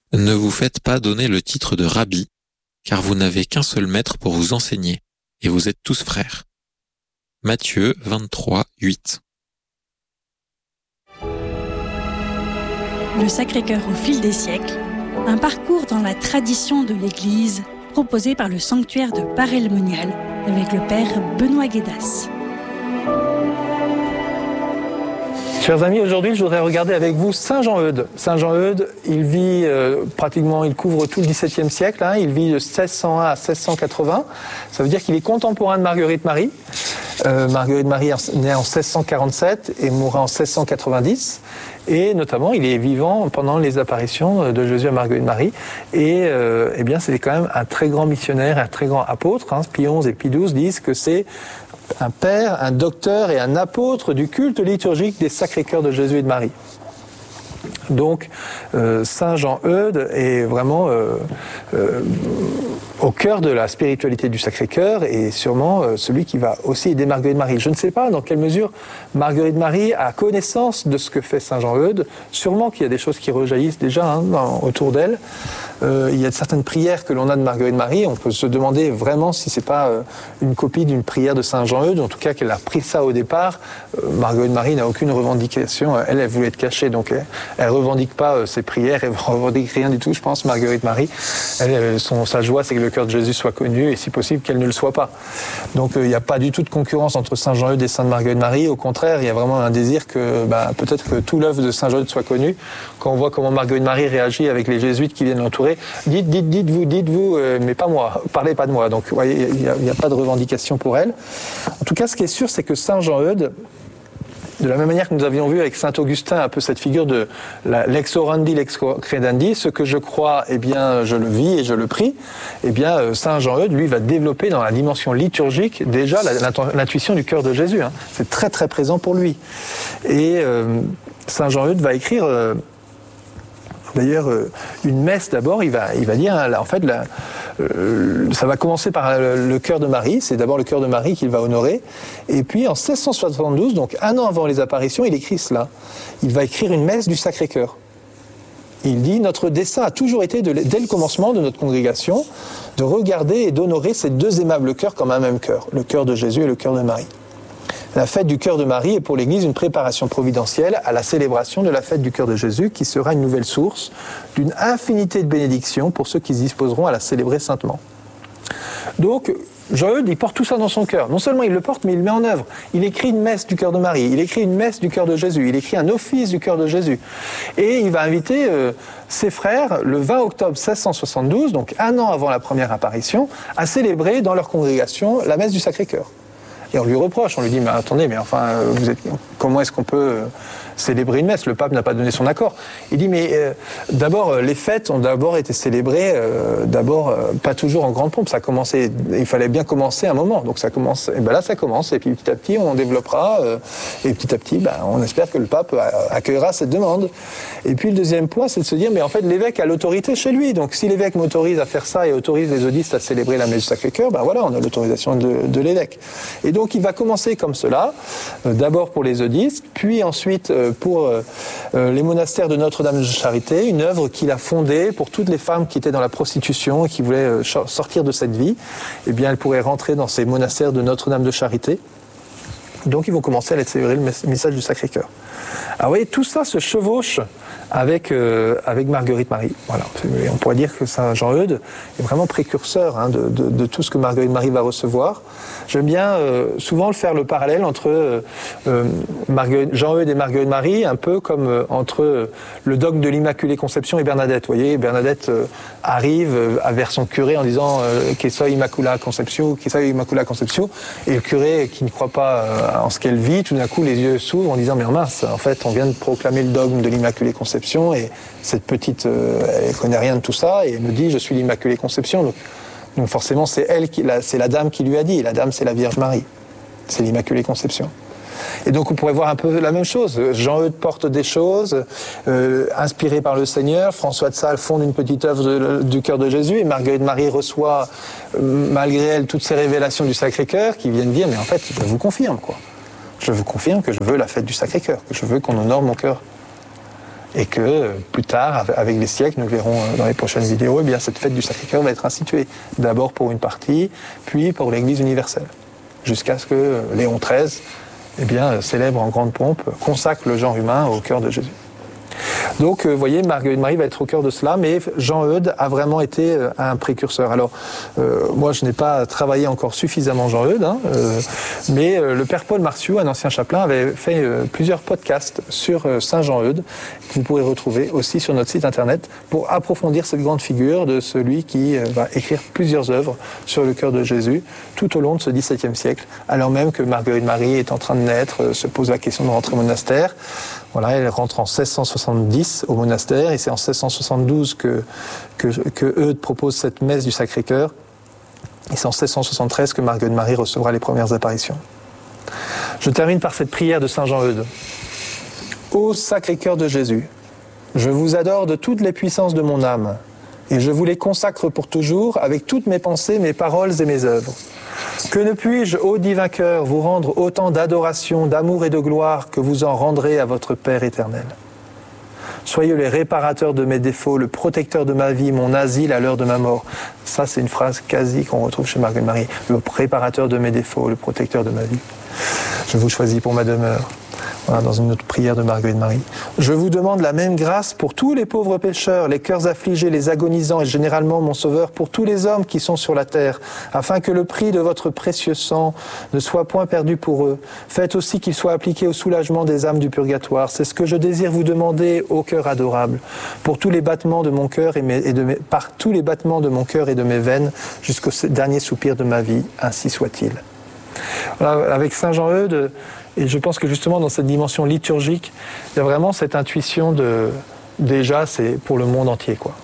Ne vous faites pas donner le titre de rabbi, car vous n'avez qu'un seul maître pour vous enseigner, et vous êtes tous frères. Matthieu 23, 8. Le Sacré-Cœur au fil des siècles, un parcours dans la tradition de l'Église proposé par le sanctuaire de Paray-le-Monial avec le Père Benoît Guédas. Chers amis, aujourd'hui je voudrais regarder avec vous Saint Jean-Eudes. Saint Jean-Eudes, il vit il couvre tout le XVIIe siècle, il vit de 1601 à 1680. Ça veut dire qu'il est contemporain de Marguerite Marie. Marguerite Marie est née en 1647 et mourra en 1690. Et notamment, il est vivant pendant les apparitions de Jésus à Marguerite Marie. Et c'est quand même un très grand missionnaire, un très grand apôtre. Pie XI et Pie XII disent que c'est un père, un docteur et un apôtre du culte liturgique des Sacrés-Cœurs de Jésus et de Marie. Donc, Saint Jean-Eudes est vraiment au cœur de la spiritualité du Sacré-Cœur et sûrement celui qui va aussi aider Marguerite Marie. Je ne sais pas dans quelle mesure Marguerite Marie a connaissance de ce que fait Saint Jean-Eudes. Sûrement qu'il y a des choses qui rejaillissent déjà autour d'elle. Il y a certaines prières que l'on a de Marguerite Marie. On peut se demander vraiment si c'est pas une copie d'une prière de Saint Jean-Eudes, en tout cas qu'elle a pris ça au départ. Marguerite Marie n'a aucune revendication. Elle voulait être cachée, donc elle revendique pas ses prières, elle revendique rien du tout, je pense, Marguerite Marie. Sa joie, c'est que le cœur de Jésus soit connu, et si possible, qu'elle ne le soit pas. Donc il n'y a pas du tout de concurrence entre Saint Jean-Eudes et Sainte Marguerite Marie. Au contraire, il y a vraiment un désir que peut-être que tout l'œuvre de Saint Jean-Eudes soit connu. Quand on voit comment Marguerite Marie réagit avec les jésuites qui viennent l'entourer, dites-vous, mais pas moi, parlez pas de moi. Donc il n'y a pas de revendication pour elle. En tout cas, ce qui est sûr, c'est que Saint Jean-Eudes, de la même manière que nous avions vu avec saint Augustin un peu cette figure de l'ex orandi, l'ex credandi, ce que je crois, je le vis et je le prie, saint Jean-Eudes, lui, va développer dans la dimension liturgique déjà l'intuition du cœur de Jésus. C'est très très présent pour lui. Et saint Jean-Eudes va écrire d'ailleurs une messe d'abord, il va dire, ça va commencer par le cœur de Marie, c'est d'abord le cœur de Marie qu'il va honorer, et puis en 1672, donc un an avant les apparitions, il écrit cela. Il va écrire une messe du Sacré-Cœur. Il dit « Notre dessein a toujours été, dès le commencement de notre congrégation, de regarder et d'honorer ces deux aimables cœurs comme un même cœur, le cœur de Jésus et le cœur de Marie. » La fête du cœur de Marie est pour l'Église une préparation providentielle à la célébration de la fête du cœur de Jésus, qui sera une nouvelle source d'une infinité de bénédictions pour ceux qui se disposeront à la célébrer saintement. Donc, Jean-Eudes, il porte tout ça dans son cœur. Non seulement il le porte, mais il le met en œuvre. Il écrit une messe du cœur de Marie, il écrit une messe du cœur de Jésus, il écrit un office du cœur de Jésus. Et il va inviter ses frères, le 20 octobre 1672, donc un an avant la première apparition, à célébrer dans leur congrégation la messe du Sacré-Cœur. Et on lui reproche, on lui dit, mais attendez, comment est-ce qu'on peut célébrer une messe? Le pape n'a pas donné son accord. Il dit, d'abord, les fêtes ont d'abord été célébrées, pas toujours en grande pompe. Ça commençait, il fallait bien commencer un moment. Donc ça commence, et là ça commence, et puis petit à petit on développera, et petit à petit, on espère que le pape accueillera cette demande. Et puis le deuxième point, c'est de se dire, mais en fait l'évêque a l'autorité chez lui. Donc si l'évêque m'autorise à faire ça et autorise les eudistes à célébrer la messe du Sacré-Cœur, on a l'autorisation de l'évêque. Et donc il va commencer comme cela, d'abord pour les eudistes, puis ensuite pour les monastères de Notre-Dame de Charité, une œuvre qu'il a fondée pour toutes les femmes qui étaient dans la prostitution et qui voulaient sortir de cette vie. Elles pourraient rentrer dans ces monastères de Notre-Dame de Charité. Donc ils vont commencer à célébrer le message du Sacré-Cœur. Alors vous voyez, tout ça se chevauche avec Marguerite Marie. Voilà. Et on pourrait dire que Saint Jean-Eudes est vraiment précurseur de tout ce que Marguerite Marie va recevoir. J'aime bien souvent faire le parallèle entre Jean-Eudes et Marguerite Marie, un peu comme entre le dogme de l'Immaculée Conception et Bernadette. Vous voyez, Bernadette arrive vers son curé en disant que soy Immacula Conception, et le curé qui ne croit pas en ce qu'elle vit, tout d'un coup les yeux s'ouvrent en disant mais mince, en fait on vient de proclamer le dogme de l'Immaculée Conception et cette petite, elle connaît rien de tout ça et elle me dit je suis l'Immaculée Conception. Donc forcément c'est c'est la dame qui lui a dit, et la dame c'est la Vierge Marie, c'est l'Immaculée Conception. Et donc on pourrait voir un peu la même chose. Jean-Eudes porte des choses inspirées par le Seigneur. François de Sales fonde une petite œuvre du cœur de Jésus et Marguerite Marie reçoit malgré elle toutes ces révélations du Sacré-Cœur qui viennent dire mais en fait je vous confirme je vous confirme que je veux la fête du Sacré-Cœur, que je veux qu'on honore mon cœur. Et que plus tard, avec les siècles, nous le verrons dans les prochaines vidéos, eh bien, cette fête du Sacré-Cœur va être instituée. D'abord pour une partie, puis pour l'Église universelle. Jusqu'à ce que Léon XIII eh bien, célèbre en grande pompe, consacre le genre humain au cœur de Jésus. Donc, vous voyez, Marguerite Marie va être au cœur de cela, mais Jean Eudes a vraiment été un précurseur. Alors, moi, je n'ai pas travaillé encore suffisamment Jean Eudes, mais le père Paul Marciou, un ancien chapelain, avait fait plusieurs podcasts sur Saint Jean Eudes, que vous pourrez retrouver aussi sur notre site internet, pour approfondir cette grande figure de celui qui va écrire plusieurs œuvres sur le cœur de Jésus, tout au long de ce XVIIe siècle, alors même que Marguerite Marie est en train de naître, se pose la question de rentrer au monastère. Voilà, elle rentre en 1670 au monastère et c'est en 1672 que Eudes propose cette messe du Sacré-Cœur et c'est en 1673 que Marguerite Marie recevra les premières apparitions. Je termine par cette prière de Saint Jean Eudes. Ô Sacré-Cœur de Jésus, je vous adore de toutes les puissances de mon âme et je vous les consacre pour toujours avec toutes mes pensées, mes paroles et mes œuvres. Que ne puis-je, ô divin cœur, vous rendre autant d'adoration, d'amour et de gloire que vous en rendrez à votre Père éternel. Soyez le réparateur de mes défauts, le protecteur de ma vie, mon asile à l'heure de ma mort. Ça, c'est une phrase quasi qu'on retrouve chez Marguerite Marie. Le réparateur de mes défauts, le protecteur de ma vie. Je vous choisis pour ma demeure. Voilà, dans une autre prière de Marguerite Marie. Je vous demande la même grâce pour tous les pauvres pécheurs, les cœurs affligés, les agonisants et généralement, mon Sauveur, pour tous les hommes qui sont sur la terre, afin que le prix de votre précieux sang ne soit point perdu pour eux. Faites aussi qu'il soit appliqué au soulagement des âmes du purgatoire. C'est ce que je désire vous demander, ô cœur adorable, pour tous les battements de mon cœur par tous les battements de mon cœur et de mes veines, jusqu'au dernier soupir de ma vie, ainsi soit-il. Voilà, avec Saint Jean Eudes, et je pense que justement dans cette dimension liturgique, il y a vraiment cette intuition de, déjà c'est pour le monde entier, quoi.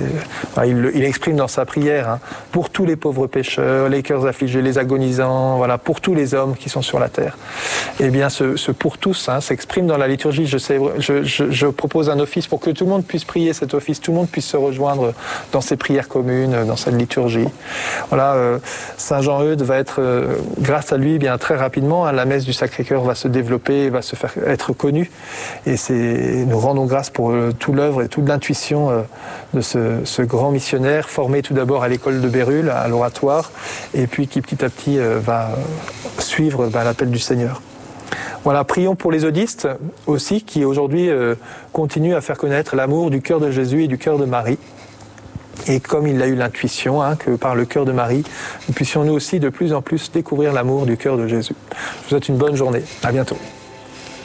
Il exprime dans sa prière, pour tous les pauvres pécheurs, les cœurs affligés, les agonisants, voilà, pour tous les hommes qui sont sur la terre. Eh bien, ce pour tous s'exprime dans la liturgie. Je propose un office pour que tout le monde puisse prier cet office, tout le monde puisse se rejoindre dans ces prières communes, dans cette liturgie. Voilà, Saint Jean Eudes va être, grâce à lui, bien très rapidement, la messe du Sacré-Cœur va se développer, va se faire être connue. Et nous rendons grâce pour toute l'œuvre et toute l'intuition de ce grand missionnaire, formé tout d'abord à l'école de Bérulle, à l'oratoire, et puis qui petit à petit va suivre l'appel du Seigneur. Voilà, prions pour les eudistes aussi, qui aujourd'hui continuent à faire connaître l'amour du cœur de Jésus et du cœur de Marie. Et comme il a eu l'intuition que par le cœur de Marie, nous puissions nous aussi de plus en plus découvrir l'amour du cœur de Jésus. Je vous souhaite une bonne journée. À bientôt.